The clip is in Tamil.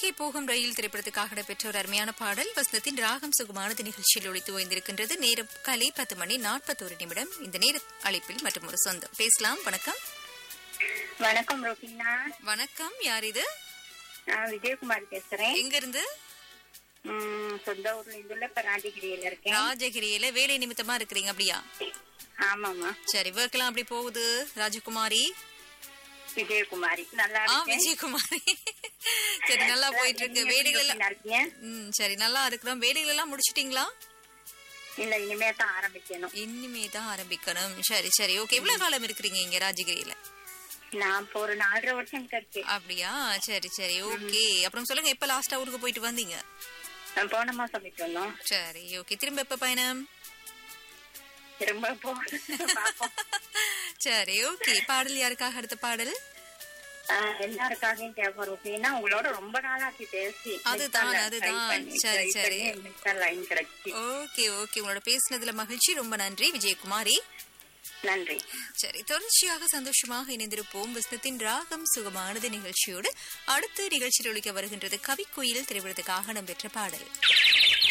கிழக்கே போகும் ரயில் திரைப்படத்துக்காக இடம்பெற்ற ஒரு அருமையான பாடல் வசந்தத்தின் ராகம் சுகமானது நிகழ்ச்சியில் ஒழித்து ஓய்ந்திருக்கின்றது. நேரம் காலை 10:41. இந்த நேர அழைப்பில் மற்றும் ஒரு சொந்தம் பேசலாம். வணக்கம். வணக்கம் ரோகினா. வணக்கம், யார் இது? நான் விஜயகுமாரி பேசுறேன். எங்க இருந்து? சொந்த ஊர்ல இந்துள்ள ராஜகிரியில இருக்கேன். ராஜகிரியில வேலை நிமித்தமா இருக்கிறீங்க அப்படியா? ஆமாமா. சரி, ஒர்க்கெல்லாம் அப்படி போகுது ராஜகுமாரி? விஜயகுமாரி. நல்லா இருக்கேன். விஜயகுமாரி. சரி, நல்லா போயிட்டு இருக்கு. வேலைகள் எல்லாம் சரி, நல்லா இருக்கிறோம். வேலைகள் எல்லாம் முடிச்சிட்டீங்களா? இல்ல, இனிமே தான் ஆரம்பிக்கணும். இனிமே தான் ஆரம்பிக்கணும். சரி சரி, ஓகே. எவ்வளவு காலம் இருக்கிறீங்க இங்க ராஜகிரியில? நான் ஒரு 4.5 வருஷம் இருக்கேன். அப்படியா? சரி சரி, ஓகே. அப்புறம் சொல்லுங்க, எப்ப லாஸ்டா ஊருக்கு போயிட்டு வந்தீங்க? போன மாசம் போயிட்டு வந்தோம். சரி, ஓகே. திரும்ப எப்ப பயணம்? திரும்ப சரி, ஓகே. பாடல் யாருக்காக? அடுத்த பாடல் எல்லாருக்காகவும் கேட்போம் ரோகினா. உங்களோட ரொம்ப நாளாச்சு பேசி. அதுதான். சரி சரி, லைன் கிடைச்சி. Okay okay. உங்களோட பேசினதுல மகிழ்ச்சி. ரொம்ப நன்றி விஜயகுமாரி. நன்றி. சரி, தொடர்ச்சியாக சந்தோஷமாக இணைந்திருப்போம் வசந்தத்தின் ராகம் சுகமானது நிகழ்ச்சியோடு. அடுத்த நிகழ்ச்சியில் ஒழிக்க வருகின்றது கவிக்குயில் திரைப்படத்துக்காக இடம்பெற்ற பாடல்.